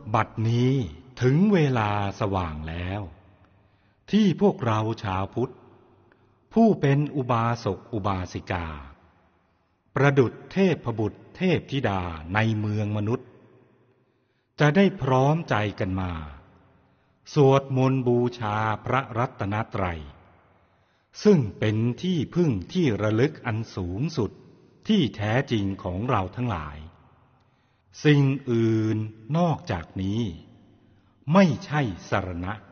บัดนี้ถึงเวลาสว่างแล้วที่พวกเราชาวพุทธผู้เป็นอุบาสกอุบาสิกาประดุจเทพบุตรเทพธิดาในเมืองมนุษย์จะได้พร้อมใจกันมาสวดมนต์บูชาพระรัตนตรัยซึ่งเป็นที่พึ่งที่ระลึกอันสูงสุดที่แท้จริงของเราทั้งหลายสิ่งอื่นนอกจากนี้ไม่ใช่สรณะ